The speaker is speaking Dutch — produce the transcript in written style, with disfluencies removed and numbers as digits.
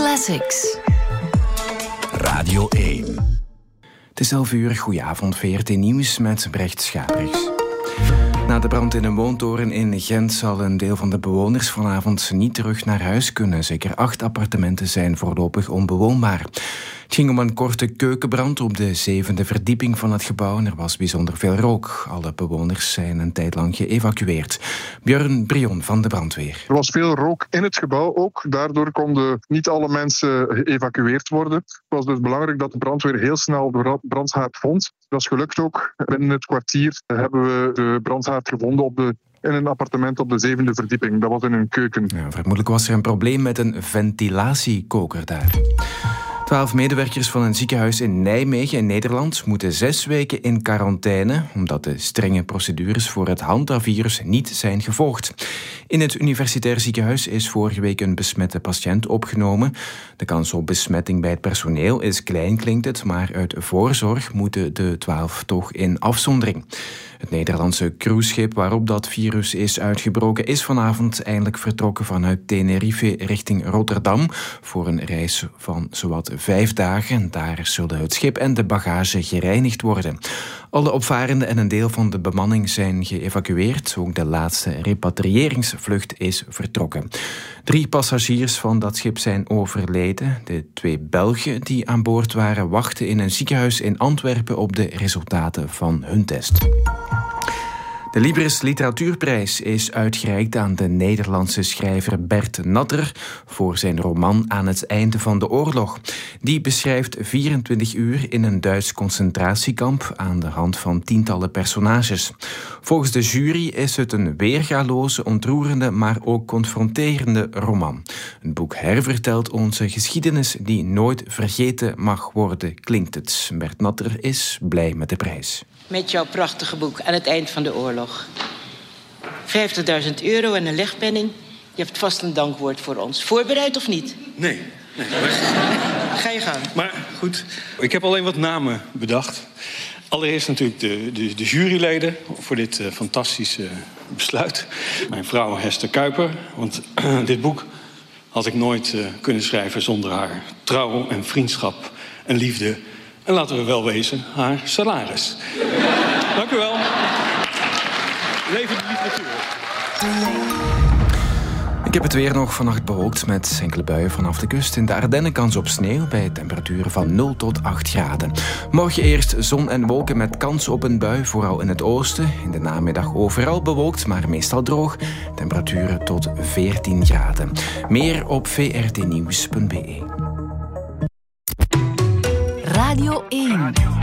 Classics. Radio 1. Het is 11 uur, goedenavond, VRT Nieuws met Brecht Schabrichs. Na de brand in een woontoren in Gent zal een deel van de bewoners vanavond niet terug naar huis kunnen. Zeker 8 appartementen zijn voorlopig onbewoonbaar. Het ging om een korte keukenbrand op de 7e verdieping van het gebouw en er was bijzonder veel rook. Alle bewoners zijn een tijd lang geëvacueerd. Björn Brion van de brandweer. Er was veel rook in het gebouw ook. Daardoor konden niet alle mensen geëvacueerd worden. Het was dus belangrijk dat de brandweer heel snel de brandhaard vond. Dat is gelukt ook. Binnen het kwartier hebben we de brandhaard gevonden in een appartement op de 7e verdieping. Dat was in een keuken. Ja, vermoedelijk was er een probleem met een ventilatiekoker daar. 12 medewerkers van een ziekenhuis in Nijmegen in Nederland moeten 6 weken in quarantaine, omdat de strenge procedures voor het hantavirus niet zijn gevolgd. In het universitair ziekenhuis is vorige week een besmette patiënt opgenomen. De kans op besmetting bij het personeel is klein, klinkt het, maar uit voorzorg moeten de 12 toch in afzondering. Het Nederlandse cruiseschip waarop dat virus is uitgebroken is vanavond eindelijk vertrokken vanuit Tenerife richting Rotterdam voor een reis van zowat 5 dagen. Daar zullen het schip en de bagage gereinigd worden. Alle opvarenden en een deel van de bemanning zijn geëvacueerd. Ook de laatste repatriëringsvlucht is vertrokken. 3 passagiers van dat schip zijn overleden. De 2 Belgen die aan boord waren wachten in een ziekenhuis in Antwerpen op de resultaten van hun test. De Libris Literatuurprijs is uitgereikt aan de Nederlandse schrijver Bert Natter voor zijn roman Aan het einde van de oorlog. Die beschrijft 24 uur in een Duits concentratiekamp aan de hand van tientallen personages. Volgens de jury is het een weergaloze, ontroerende, maar ook confronterende roman. Het boek hervertelt onze geschiedenis die nooit vergeten mag worden, klinkt het. Bert Natter is blij met de prijs. Met jouw prachtige boek Aan het eind van de oorlog. 50.000 euro en een legpenning. Je hebt vast een dankwoord voor ons. Voorbereid of niet? Nee. Ga je gang. Maar goed, ik heb alleen wat namen bedacht. Allereerst natuurlijk de juryleden voor dit fantastische besluit. Mijn vrouw Hester Kuiper. Want dit boek had ik nooit kunnen schrijven zonder haar trouw en vriendschap en liefde. En laten we wel wezen, haar salaris. Dank u wel. Leven de literatuur. Ik heb het weer nog vannacht bewolkt met enkele buien vanaf de kust. In de Ardennen kans op sneeuw bij temperaturen van 0 tot 8 graden. Morgen eerst zon en wolken met kans op een bui, vooral in het oosten. In de namiddag overal bewolkt, maar meestal droog. Temperaturen tot 14 graden. Meer op vrtnieuws.be. Radio 1.